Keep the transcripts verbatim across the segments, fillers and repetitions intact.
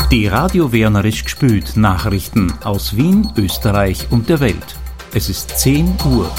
Die Radio Wernerisch gspült Nachrichten aus Wien, Österreich und der Welt. Es ist zehn Uhr.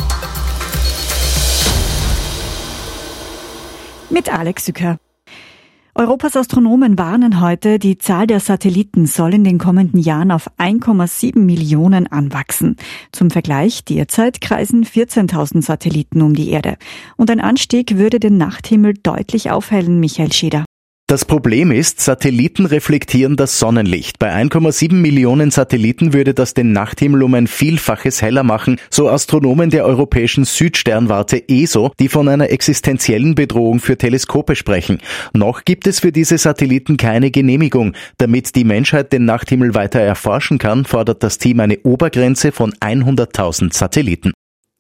Mit Alex Sücker. Europas Astronomen warnen heute, die Zahl der Satelliten soll in den kommenden Jahren auf eins Komma sieben Millionen anwachsen. Zum Vergleich, derzeit kreisen vierzehntausend Satelliten um die Erde. Und ein Anstieg würde den Nachthimmel deutlich aufhellen, Michael Scheder. Das Problem ist, Satelliten reflektieren das Sonnenlicht. Bei eins Komma sieben Millionen Satelliten würde das den Nachthimmel um ein Vielfaches heller machen, so Astronomen der europäischen Südsternwarte E S O, die von einer existenziellen Bedrohung für Teleskope sprechen. Noch gibt es für diese Satelliten keine Genehmigung. Damit die Menschheit den Nachthimmel weiter erforschen kann, fordert das Team eine Obergrenze von hunderttausend Satelliten.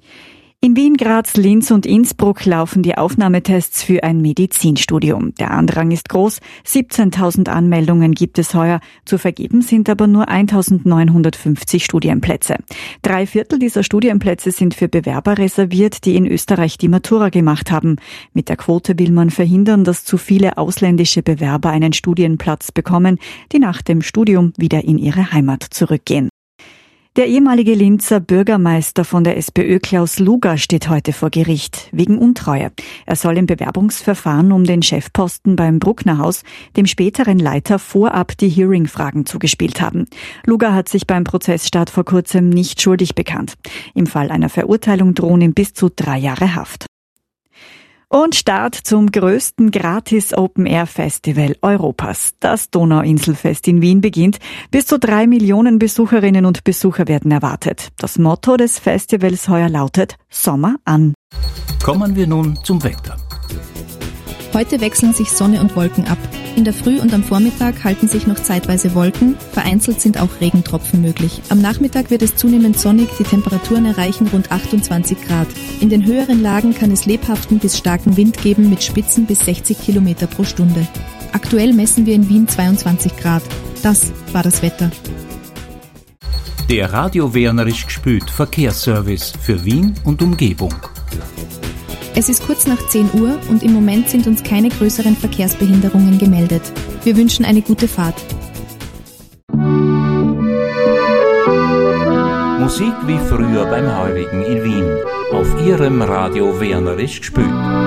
In Wien, Graz, Linz und Innsbruck laufen die Aufnahmetests für ein Medizinstudium. Der Andrang ist groß, siebzehntausend Anmeldungen gibt es heuer, zu vergeben sind aber nur eintausendneunhundertfünfzig Studienplätze. Drei Viertel dieser Studienplätze sind für Bewerber reserviert, die in Österreich die Matura gemacht haben. Mit der Quote will man verhindern, dass zu viele ausländische Bewerber einen Studienplatz bekommen, die nach dem Studium wieder in ihre Heimat zurückgehen. Der ehemalige Linzer Bürgermeister von der SPÖ Klaus Luger steht heute vor Gericht, wegen Untreue. Er soll im Bewerbungsverfahren um den Chefposten beim Brucknerhaus dem späteren Leiter vorab die Hearing-Fragen zugespielt haben. Luger hat sich beim Prozessstart vor kurzem nicht schuldig bekannt. Im Fall einer Verurteilung drohen ihm bis zu drei Jahre Haft. Und Start zum größten Gratis-Open-Air-Festival Europas. Das Donauinselfest in Wien beginnt. Bis zu drei Millionen Besucherinnen und Besucher werden erwartet. Das Motto des Festivals heuer lautet Sommer an. Kommen wir nun zum Wetter. Heute wechseln sich Sonne und Wolken ab. In der Früh und am Vormittag halten sich noch zeitweise Wolken, vereinzelt sind auch Regentropfen möglich. Am Nachmittag wird es zunehmend sonnig, die Temperaturen erreichen rund achtundzwanzig Grad. In den höheren Lagen kann es lebhaften bis starken Wind geben mit Spitzen bis sechzig Kilometer pro Stunde. Aktuell messen wir in Wien zweiundzwanzig Grad. Das war das Wetter. Der Radio Wernerisch gspült Verkehrsservice für Wien und Umgebung. Es ist kurz nach zehn Uhr und im Moment sind uns keine größeren Verkehrsbehinderungen gemeldet. Wir wünschen eine gute Fahrt. Musik wie früher beim Heurigen in Wien. Auf Ihrem Radio Wernerisch gspült.